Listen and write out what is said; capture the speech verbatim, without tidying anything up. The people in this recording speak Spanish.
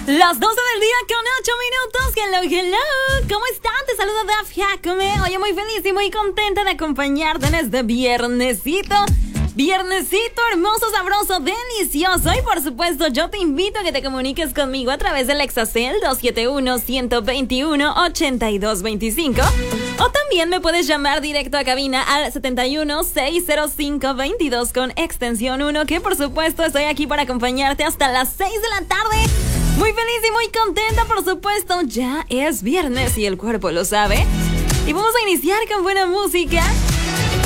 Las doce del día con ocho minutos. Hello, hello. ¿Cómo están? Te saluda Daf Jacome. Oye, muy feliz y muy contenta de acompañarte en este viernesito. Viernesito hermoso, sabroso, delicioso. Y por supuesto, yo te invito a que te comuniques conmigo a través del Exacel dos siete uno, uno dos uno, ocho dos dos cinco. O también me puedes llamar directo a cabina al setenta y uno, seiscientos cinco, veintidós con extensión uno. Que por supuesto estoy aquí para acompañarte hasta las seis de la tarde. Muy feliz y muy contenta, por supuesto. Ya es viernes y el cuerpo lo sabe. Y vamos a iniciar con buena música.